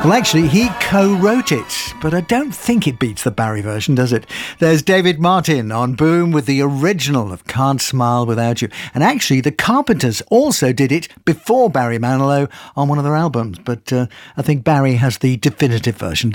Well, actually, he co-wrote it, but I don't think it beats the Barry version, does it? There's David Martin on Boom with the original of Can't Smile Without You. And actually, the Carpenters also did it before Barry Manilow on one of their albums. But I think Barry has the definitive version.